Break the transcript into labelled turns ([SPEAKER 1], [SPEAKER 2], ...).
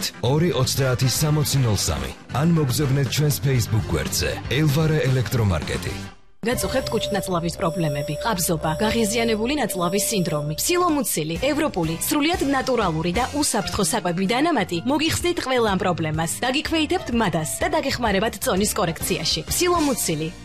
[SPEAKER 1] 230-6003 ან მოგზაურობთ ჩვენს Facebook გვერდზე ელვარა ელექტრომარკეტი.
[SPEAKER 2] გაწუხებთ კუჭნაწლავის პრობლემები, ყაბზობა, გაღიზიანებული ნაწლავის სინდრომი, ფსილომუცილი, ევროპული, სრულიად ნატურალური და უსაფრთხო საკვები დანამატი მოგიხსნით ყველა ამ პრობლემას. დაგიქვეითებთ მადას და დაგეხმარებათ წონის კორექციაში. ფსილომუცილი